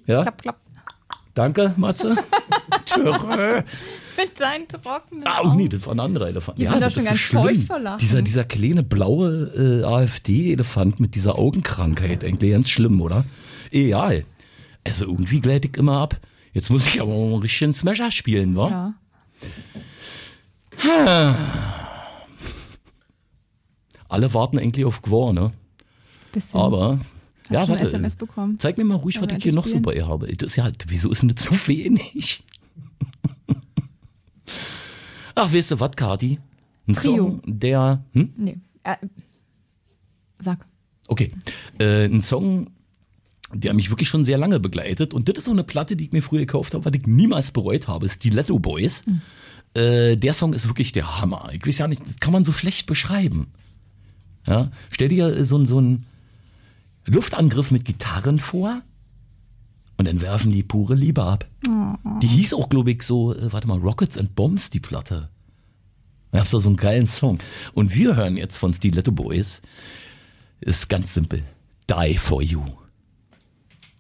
Ja? Klapp, klapp. Danke, Matze. Törö. Mit seinen trockenen Oh nee, das war ein anderer Elefant. Die sind doch schon ganz feucht vor Lachen. Dieser kleine blaue AfD-Elefant mit dieser Augenkrankheit, eigentlich ganz schlimm, oder? Egal. Also irgendwie gleite ich immer ab. Jetzt muss ich aber mal einen richtigen Smasher spielen, wa? Ja. Alle warten eigentlich auf Gwar, ne? Bisschen. Aber, ja, schon warte. SMS bekommen. Zeig mir mal ruhig, was ich hier noch so bei ihr habe. Das ist ja halt, wieso ist denn das so wenig? Ach, weißt du was, Kati? Ein Song, der... Nee. Sag. Okay. Ein Song, der mich wirklich schon sehr lange begleitet. Und das ist so eine Platte, die ich mir früher gekauft habe, was ich niemals bereut habe. Stiletto Boys. Der Song ist wirklich der Hammer. Ich weiß ja nicht, das kann man so schlecht beschreiben. Ja? Stell dir so einen Luftangriff mit Gitarren vor und dann werfen die pure Liebe ab. Die hieß auch, glaube ich, so, Rockets and Bombs, die Platte. Da gab's da so einen geilen Song. Und wir hören jetzt von Stiletto Boys, ist ganz simpel, Die For You.